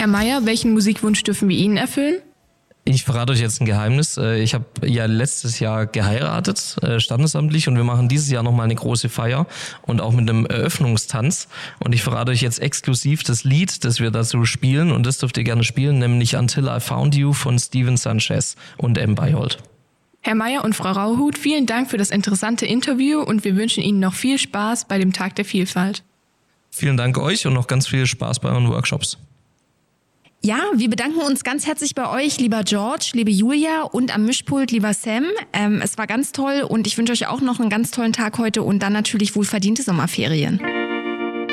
Herr Meyer, welchen Musikwunsch dürfen wir Ihnen erfüllen? Ich verrate euch jetzt ein Geheimnis. Ich habe ja letztes Jahr geheiratet, standesamtlich, und wir machen dieses Jahr nochmal eine große Feier und auch mit einem Eröffnungstanz. Und ich verrate euch jetzt exklusiv das Lied, das wir dazu spielen, und das dürft ihr gerne spielen, nämlich Until I Found You von Steven Sanchez und M. Beihold. Herr Meyer und Frau Rauhut, vielen Dank für das interessante Interview und wir wünschen Ihnen noch viel Spaß bei dem Tag der Vielfalt. Vielen Dank euch und noch ganz viel Spaß bei euren Workshops. Ja, wir bedanken uns ganz herzlich bei euch, lieber George, liebe Julia und am Mischpult, lieber Sam. Es war ganz toll und ich wünsche euch auch noch einen ganz tollen Tag heute und dann natürlich wohlverdiente Sommerferien.